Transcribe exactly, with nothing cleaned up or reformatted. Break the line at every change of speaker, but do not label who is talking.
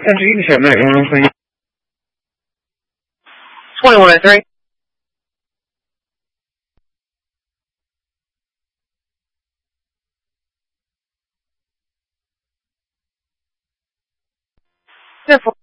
但是一小麦刚刚分。
twenty-one oh three. Simple.